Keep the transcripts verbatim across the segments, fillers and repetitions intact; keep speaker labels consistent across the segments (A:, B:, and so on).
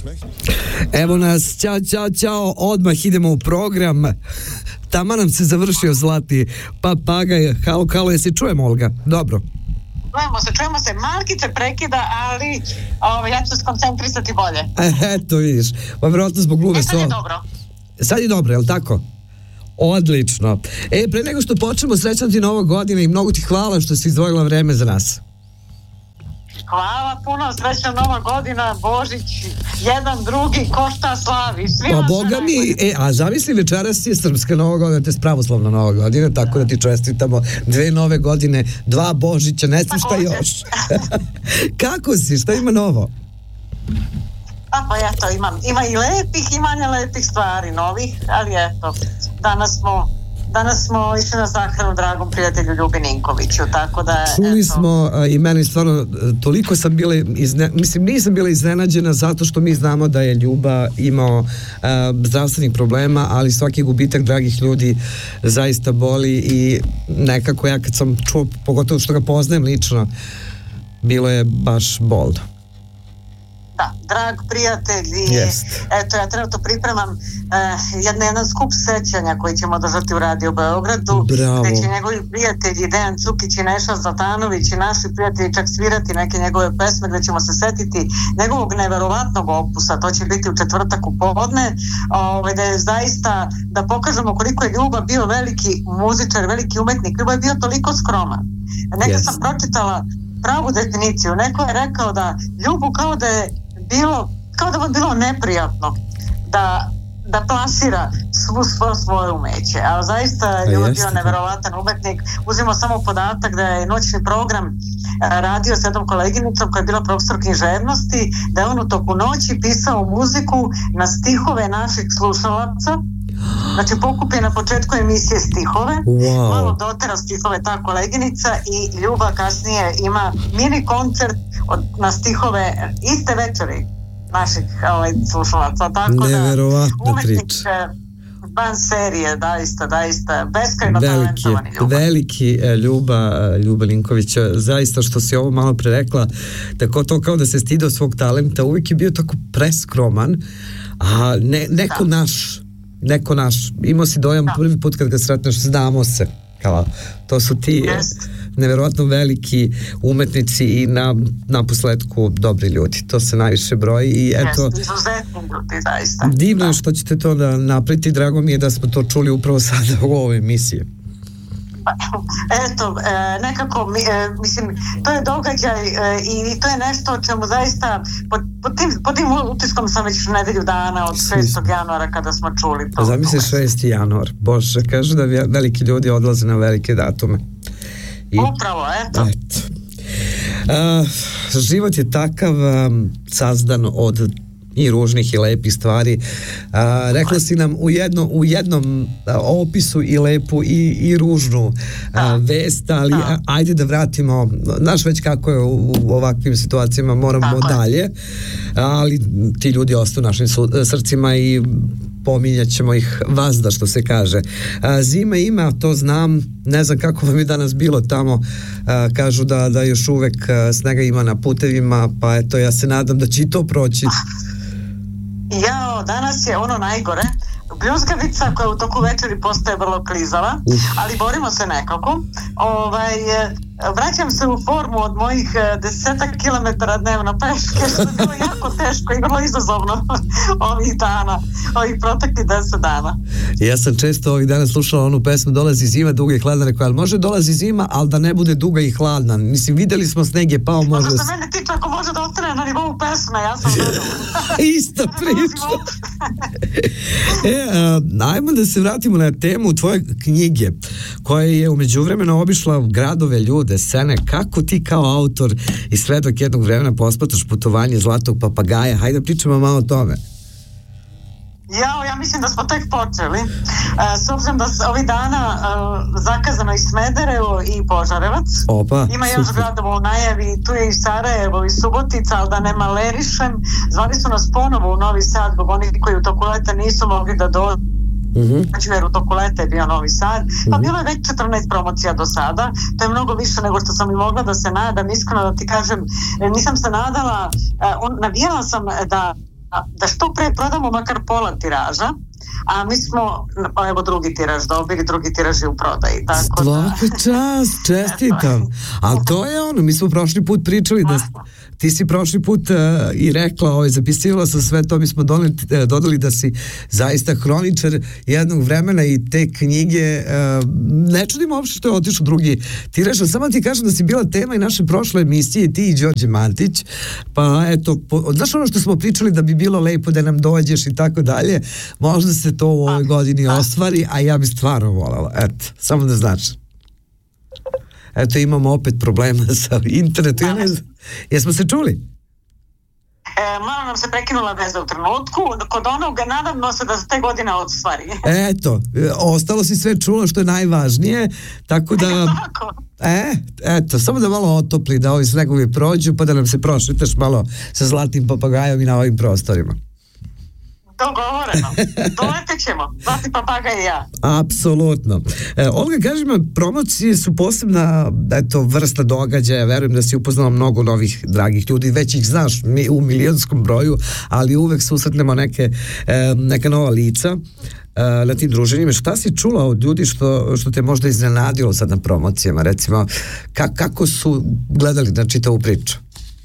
A: Evo nas, ćao, ćao, ćao, odmah idemo u program. Tamo nam se završio zlatni papagaj. Halo, halo, jesi čujemo, Olga? Dobro.
B: Čujemo se, čujemo se, malkice prekida, ali ovaj, ja ću se skoncentrisati bolje.
A: Eto, vidiš, pa vjerojatno zbog glume.
B: E, sad je dobro.
A: Sad je dobro, je li tako? Odlično. E, pre nego što počnemo, srećna ti Nova godina i mnogo ti hvala što si izdvojila vreme za nas.
B: Hvala puno, srećna Nova godina, Božić, jedan, drugi, ko šta slavi, svi
A: pa
B: vam
A: Boga mi, e, a zamisli, večeras je srpska Nova godina, to je pravoslavna Nova godina, tako da ti čestitamo dve nove godine, dva Božića, ne znam šta još. Kako si, šta ima novo?
B: A pa eto, imam, ima i lepih i manje lepih stvari, novih, ali eto, danas smo Danas smo išli na sahranu dragom prijatelju Ljubi Ninkoviću, tako da...
A: Čuli
B: eto...
A: smo i meni stvarno, toliko sam bila, izne, mislim nisam bila iznenađena zato što mi znamo da je Ljuba imao uh, zdravstvenih problema, ali svaki gubitak dragih ljudi zaista boli i nekako ja kad sam čuo, pogotovo što ga poznajem lično, bilo je baš bolno.
B: Da, drag prijatelj i
A: yes.
B: Eto, ja trenutno pripremam uh, jedan, jedan skup sećanja koji ćemo održati u Radio Beogradu.
A: Bravo.
B: Gde će njegovi prijatelji Dejan Cukić i Neša Zlatanović i naši prijatelji čak svirati neke njegove pesme gde ćemo se setiti njegovog neverovatnog opusa. To će biti u četvrtak u podne, ovaj, da je zaista da pokažemo koliko je Ljuba bio veliki muzičar, veliki umetnik. Ljuba je bio toliko skroman. Neka yes. sam pročitala pravu definiciju. Neko je rekao da Ljubu kao da je bilo, kao da vam bilo neprijatno da, da plasira svu svo svoje umeće. A zaista je Ljuba bio neverovatan umetnik. Uzimo samo podatak da je noćni program radio s jednom koleginicom koja je bila profesor književnosti, da je on u toku noći pisao muziku na stihove naših slušalaca. Znači pokupio na početku emisije stihove,
A: wow.
B: malo dotera stihove ta koleginica i Ljuba kasnije ima mini koncert od, na stihove iste večeri naših ovaj, slušalaca. Tako
A: neverovatna
B: da umetnik
A: priča.
B: Van serije, daista, daista, beskrajno
A: veliki,
B: talentovani Ljuba.
A: Veliki Ljuba, Ljuba Linković, zaista što si ovo malo pre rekla, tako to kao da se stidao svog talenta, uvijek je bio tako preskroman, a ne, neko da. naš neko naš, imao si dojam da. prvi put kad ga sretneš, znamo se kao, to su ti yes. neverovatno veliki umetnici i na, na posledku dobri ljudi, to se najviše broji i eto,
B: yes, izuzetni ljudi, zaista.
A: Divno je
B: da.
A: što ćete to da napraviti, drago mi je da smo to čuli upravo sada u ovoj emisiji.
B: Eto, e, nekako e, mislim, to je događaj e, i to je nešto o čemu zaista pod, pod, tim, pod tim utiskom sam već nedelju dana od šestog januara kada smo čuli to.
A: Zamisli šesti januar, Bože, kažu da veliki ljudi odlaze na velike datume
B: i, upravo, eto,
A: eto. Uh, život je takav um, sazdan od i ružnih i lepih stvari. A, rekla si nam u, jedno, u jednom a, opisu i lepu i, i ružnu a, vest, ali a, ajde da vratimo, znaš već kako je u, u ovakvim situacijama, moramo tako dalje, ali ti ljudi ostaju u našim su, srcima i pominjat ćemo ih vazda, što se kaže. A, zima ima, to znam, ne znam kako vam je danas bilo tamo, a, kažu da, da još uvek a, snega ima na putevima, pa eto, ja se nadam da će i to proći.
B: Jao, danas je ono najgore, bljuzgavica koja u toku večeri postaje vrlo klizava, Uf. ali borimo se nekako. Ovaj, vraćam se u formu od mojih desetak kilometara dnevno peške, što je bilo jako teško i vrlo izazovno ovih dana, ovih proteklih deset dana.
A: Ja sam često ovih dana slušala onu pesmu Dolazi zima, duga i hladna, rekao, ali može dolazi zima, ali da ne bude duga i hladna. Mislim, videli smo sneg je pao, može...
B: Možda se mene tiče ako može da ostane na nivou pesme, ja sam
A: Ista priča. E, a, ajmo da se vratimo na temu tvoje knjige, koja je u međuvremenu obišla gradove, ljude, scene. Kako ti kao autor i svedok jednog vremena posmatraš putovanje Zlatog papagaja? Hajde pričamo malo o tome.
B: Ja, ja mislim da smo tek počeli. E, s obzirom da se ovih dana e, zakazano i Smederevo i Požarevac.
A: Opa,
B: ima još super. Gradova u najavi, tu je i Sarajevo i Subotica, ali da ne malerišem. Zvali su nas ponovo u Novi Sad, zbog onih koji u toku leta nisu mogli da dođu. Mm-hmm. Znači, jer u toku leta je bio Novi Sad, pa mm-hmm. bilo je već četrnaest promocija do sada, to je mnogo više nego što sam i mogla da se nadam, iskreno da ti kažem, nisam se nadala, on, navijala sam da da što pre prodamo makar pola tiraža, a mi smo, evo drugi tiraž dobili, drugi tiraž je u prodaji. Tako
A: Svaka
B: da...
A: čast, čestitam. Ali to je ono, mi smo prošli put pričali da ti si prošli put uh, i rekla, ovaj, zapisivala sam sve to, mi smo doneli, uh, dodali da si zaista hroničar jednog vremena i te knjige, uh, ne čudim uopšte što je otišao drugi tiraž, samo ti kažem da si bila tema i naše prošle emisije, ti i Đorđe Mantić, pa eto, po, znaš ono što smo pričali da bi bilo lepo da nam dođeš i tako dalje, možda se to u ovoj godini ostvari, a ja bi stvarno voljela, eto, samo da znaš. Eto, imamo opet problema sa internetom. Ja ne znam, jesmo se čuli?
B: E, malo nam se prekinula veza u trenutku, kod onog nadamo se da se te godine ostvari.
A: Eto, ostalo si sve čulo što je najvažnije, tako da...
B: E, tako.
A: E, eto, samo da malo otopli, da ovi snegovi prođu, pa da nam se prošetaš malo sa zlatnim papagajom i na ovim prostorima.
B: Dogovoreno. Doletet ćemo. Zlatni papagaj i ja.
A: Apsolutno. E, Olga, kaži me, promocije su posebna, eto, vrsta događaja. Verujem da si upoznala mnogo novih dragih ljudi. Već ih znaš mi u milionskom broju, ali uvek susretnemo neke, e, neka nova lica e, na tim druženjima. Šta si čula od ljudi što, što te možda iznenadilo sad na promocijama? Recimo, ka, kako su gledali na čitavu priču?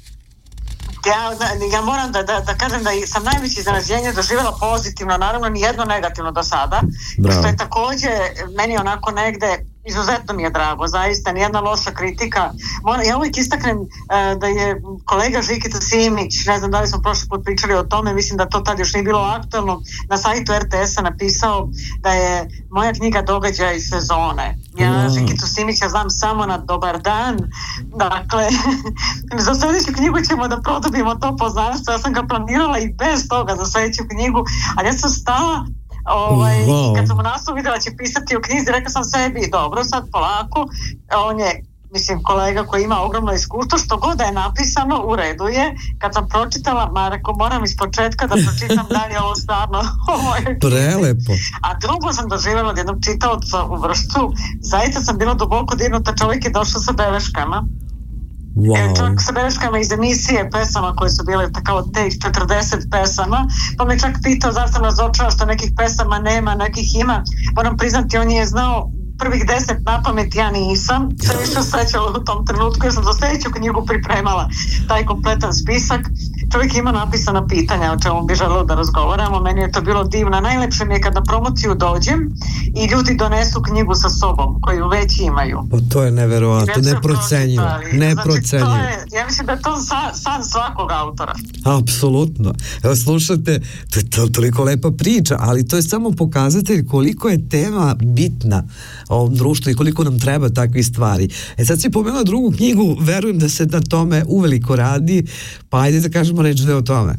B: Ja, ja moram da, da, da kažem da sam najveće iznenađenje doživjela pozitivno, naravno ni jedno negativno do sada,
A: Bravo.
B: Što je također meni onako negde izuzetno mi je drago, zaista nijedna loša kritika. Moram, ja uvijek istaknem uh, da je kolega Žikita Simić, ne znam da li smo prošli put pričali o tome, mislim da to tad još nije bilo aktualno, na sajtu er te es-a napisao da je moja knjiga Događaj sezone. Ja wow. Žikitu Simića znam samo na dobar dan, dakle za sljedeću knjigu ćemo da produbimo to poznanstvo, ja sam ga planirala i bez toga za sljedeću knjigu, ali ja sam stala Ovaj, wow. Kad sam u nastavu vidjela će pisati u knjizi, rekla sam sebi, dobro, sad polako, on je, mislim, kolega koji ima ogromno iskustvo, što god da je napisano, u redu je. Kad sam pročitala, ma rekao, moram iz početka da pročitam dalje ovo stvarno.
A: Prelepo.
B: A drugo sam doživjela od jednog čitaoca u Vršcu, zaista sam bila duboko dirnuta, čovjek je došao sa beleškama.
A: Wow.
B: Čak sa beleškama iz emisije pesama koje su bile tako te četrdeset pesama, pa me čak pitao zašto sam razočara što nekih pesama nema, nekih ima. Moram priznati, on je znao prvih deset na pamet, ja nisam se više srećala u tom trenutku, jer sam za sljedeću knjigu pripremala taj kompletan spisak. Čovjek ima napisana pitanja o čemu bi želeo da razgovaramo, meni je to bilo divno. Najlepše mi je kad na promociju dođem i ljudi donesu knjigu sa sobom koju već imaju.
A: O, to je neverovatno, neprocenjivo. Neprocenjivo.
B: Znači, ja mislim da je to san, san svakog autora.
A: Apsolutno. Evo slušate, to je to, toliko lepa priča, ali to je samo pokazatelj koliko je tema bitna ovom društvu i koliko nam treba takvih stvari. E sad si pomenula drugu knjigu, verujem da se na tome uveliko radi, pa ajde da kažemo reći da je o tome.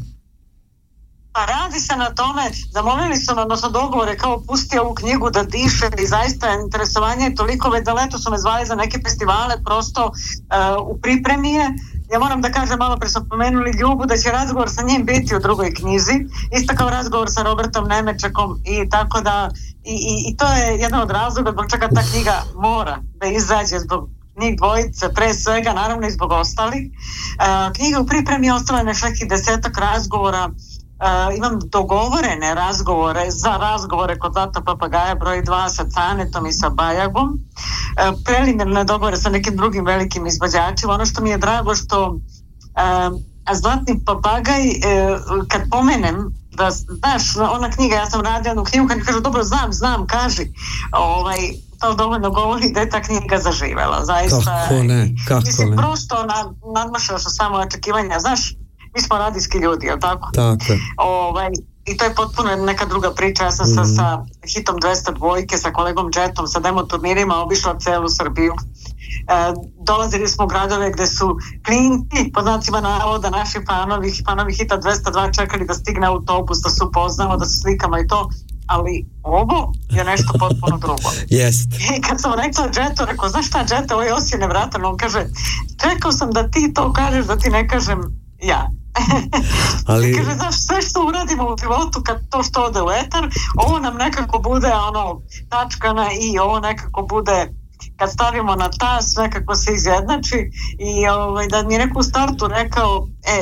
B: Pa radi se na tome, zamolili su me, odnosno dogovore, kao pusti ovu knjigu da diše i zaista interesovanje je toliko, već da leto su me zvali za neke festivale, prosto uh, u pripremi je. Ja moram da kažem, malo pre smo pomenuli Ljubu, da će razgovor sa njim biti u drugoj knjizi, isto kao razgovor sa Robertom Nemečakom i tako da, i, i, i to je jedan od razloga zbog čega ta knjiga mora da izađe, zbog njih dvojice, pre svega, naravno i zbog ostalih. Uh, knjiga u pripremi je ostala još nekih desetak razgovora. Uh, imam dogovorene razgovore za razgovore kod Zlatnog papagaja broj dva sa Canetom i sa Bajagom, uh, preliminarne dogovore sa nekim drugim velikim izvođačima. Ono što mi je drago što uh, Zlatni papagaj, uh, kad pomenem da, znaš, ona knjiga, ja sam radila jednu knjigu, kad mi kažu dobro, znam, znam, kaži, ovaj, to dovoljno govori da je ta knjiga zaživela, zaista.
A: Kako ne, kako
B: mislim,
A: ne.
B: prosto nad, nadmašala su samo očekivanja, znaš, mi smo radijski ljudi, jel tako?
A: Tako je.
B: Ovaj, i to je potpuno neka druga priča. Ja sam mm. sa, sa hitom dvesta dva, sa kolegom Jetom, sa demo turnirima obišla celu Srbiju. E, dolazili smo u gradove gde su klinci, po znacima navoda, naši fanovi, fanovi hita dvesta dva čekali da stigne autobus, da se upoznamo, da se slikamo i to. Ali ovo je nešto potpuno drugo.
A: Jest.
B: I kad sam rekla Jetu, rekao, znaš šta Jeta, ovo je Osije nevratan, on kaže, čekao sam da ti to kažeš, da ti ne kažem ja. Ali... Kaže, znaš, sve što uradimo u životu kad to što ode u etar, ovo nam nekako bude ono, tačka na i, ovo nekako bude, kad stavimo na tas, nekako se izjednači i ovaj, da mi je neko u startu rekao, e,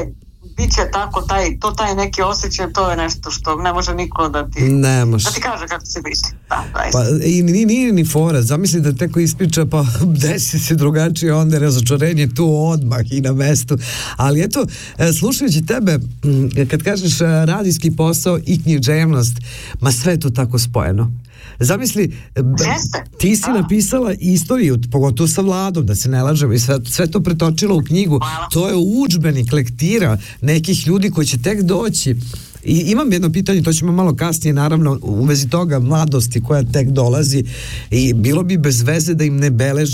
B: bit će tako, taj, to taj neki osjećaj, to je nešto što ne može niko da ti,
A: ne može.
B: Da ti kaže kako će biti. Da,
A: pa, i nije, nije ni fora, zamisli da teko ispriča pa desi se drugačije, onda je razočarenje tu odmah i na mestu. Ali eto, slušajući tebe, kad kažeš radijski posao i književnost, ma sve je to tako spojeno. Zamisli,
B: Jeste.
A: ti si
B: da. napisala
A: istoriju, pogotovo sa Vladom, da se ne lažemo, i sve, sve to pretočilo u knjigu.
B: Hvala.
A: To je udžbenik, lektira nekih ljudi koji će tek doći. I imam jedno pitanje, to ćemo malo kasnije, naravno, u vezi toga mladosti koja tek dolazi, i bilo bi bez veze da im ne beleži